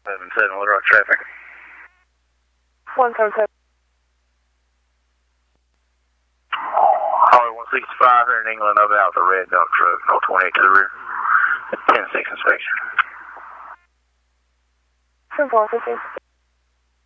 77, Little Rock traffic. 177. Holly 165 here in England, about the red dump truck, no 28 to the rear. 10-6 inspection. 10-4, 15.